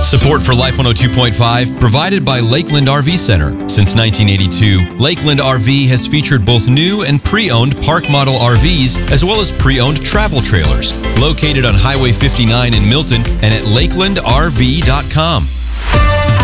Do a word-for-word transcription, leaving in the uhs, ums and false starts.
Support for Life one oh two point five provided by Lakeland R V Center. Since nineteen eighty-two, Lakeland R V has featured both new and pre-owned park model R Vs as well as pre-owned travel trailers. Located on Highway fifty-nine in Milton and at lakeland r v dot com.